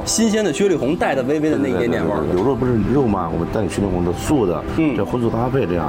新鲜的雪里红带的微微的那一点点味儿。 有肉不是肉嘛，我们带雪里红的素的，这荤素搭配这样。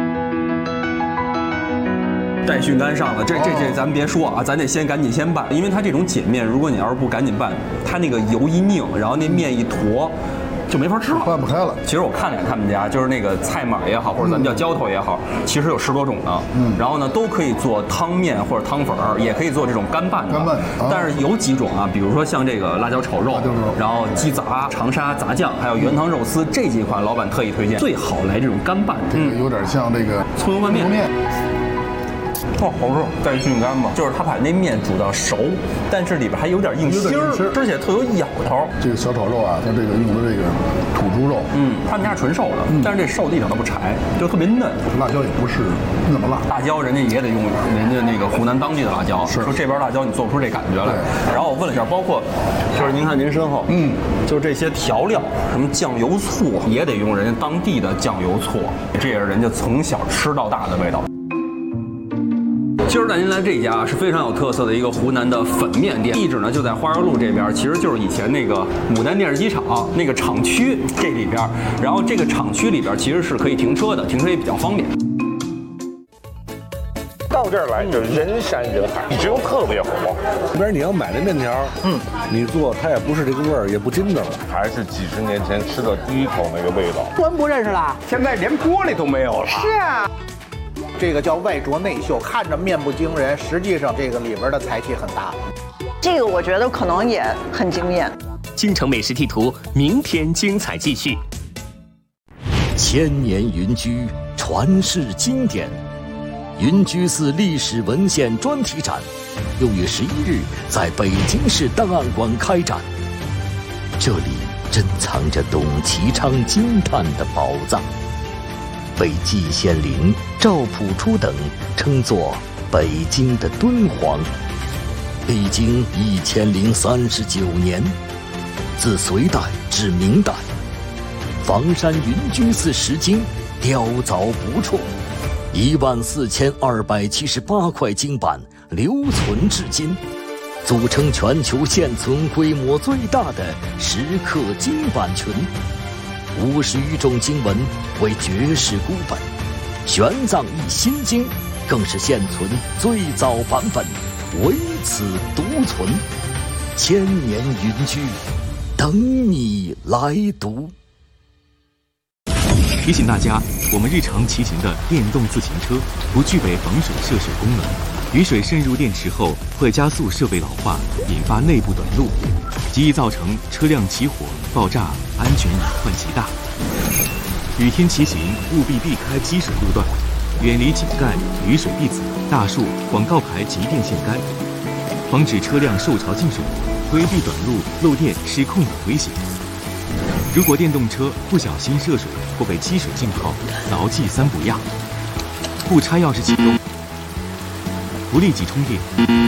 带训干上了，这咱们别说啊，咱得赶紧先拌，因为它这种碱面，如果你要是不赶紧拌，它那个油一拧，然后那面一坨，就没法吃了， 拌不开了。 其实我看了他们家，就是那个菜码也好，或者咱们叫浇头也好，其实有10多种呢。然后呢，都可以做汤面或者汤粉儿，也可以做这种干拌的。但是有几种啊，比如说像这个辣椒炒肉，然后鸡杂、长沙杂酱，还有原汤肉丝这几款，老板特意推荐，最好来这种干拌。 这个有点像这个葱油拌面。哦，好吃，带训干吧，就是他把那面煮到熟，但是里边还有点硬芯儿，吃起来特有咬头。 这个小炒肉啊，它这个用的这个土猪肉， 他们家是纯瘦的，但是这瘦的一点都不柴，就特别嫩。 辣椒也不是那么辣， 辣椒人家也得用人家那个湖南当地的辣椒， 是说这边辣椒你做不出这感觉来。然后我问了一下，包括就是您看您身后，就是这些调料，什么酱油醋也得用人家当地的酱油醋，这也是人家从小吃到大的味道。今儿带您来这家是非常有特色的一个湖南的粉面店，地址呢就在花园路这边，其实就是以前那个牡丹电视机厂那个厂区这里边，然后这个厂区里边其实是可以停车的，停车也比较方便。 到这儿来就人山人海，一直又特别火爆。 这边你要买的面条，你做它也不是这个味儿，也不筋道， 还是几十年前吃的第一口那个味道。 突然不认识了， 现在连锅里都没有了。 是啊。这个叫外拙内秀，看着面不惊人，实际上这个里边的才气很大。 这个我觉得可能也很惊艳。 京城美食地图，明天精彩继续。 千年云居，传世经典。云居寺历史文献专题展6月11日在北京市档案馆开展。这里珍藏着董其昌惊叹的宝藏，被季羡林、赵朴初等称作北京的敦煌。历经1039年，自隋代至明代，房山云居寺石经雕凿不辍，14278块经版留存至今，组成全球现存规模最大的石刻经版群。50余种经文为绝世孤本，玄奘译心经更是现存最早版本，唯此独存。千年云居，等你来读。 提醒大家，我们日常骑行的电动自行车不具备防水涉水功能，雨水渗入电池后会加速设备老化，引发内部短路，极易造成车辆起火、爆炸，安全隐患极大。雨天骑行务必避开积水路段，远离井盖、雨水壁子、大树、广告牌及电线杆，防止车辆受潮进水，规避短路、漏电、失控等危险。如果电动车不小心涉水或被积水浸泡，牢记3不压：不插钥匙启动，不立即充电，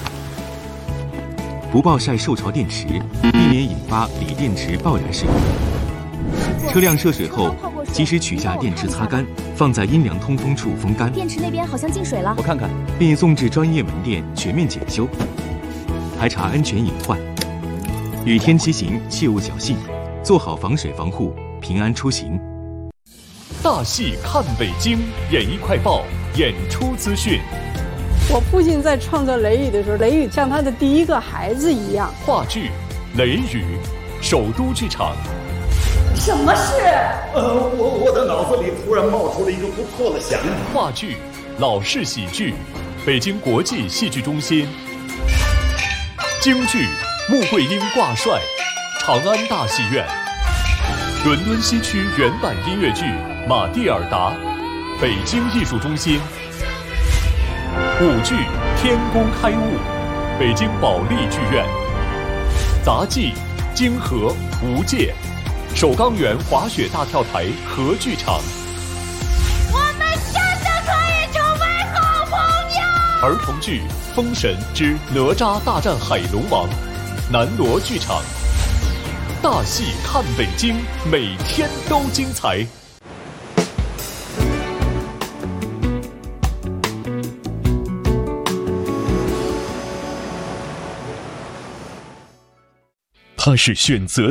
不暴晒受潮电池，避免引发锂电池爆燃事故。车辆涉水后，及时取下电池擦干，放在阴凉通风处风干。 电池那边好像进水了， 我看看，并送至专业门店全面检修，排查安全隐患。雨天骑行切勿侥幸，做好防水防护，平安出行。 大戏看北京，演艺快报演出资讯。 我父亲在创作《雷雨》的时候，雷雨像他的第一个孩子一样。 话剧《雷雨》，首都剧场。 什么事？ 我的脑子里突然冒出了一个不错的想法。 话剧老式喜剧，北京国际戏剧中心。京剧穆桂英挂帅，长安大戏院。伦敦西区原版音乐剧《马蒂尔达》，北京艺术中心。舞剧《天工开物》，北京保利剧院。杂技《泾河》无界，首钢园滑雪大跳台河剧场。 我们真的可以成为好朋友。 儿童剧《封神之哪吒大战海龙王》，南锣剧场。大戏看北京，每天都精彩。它是选择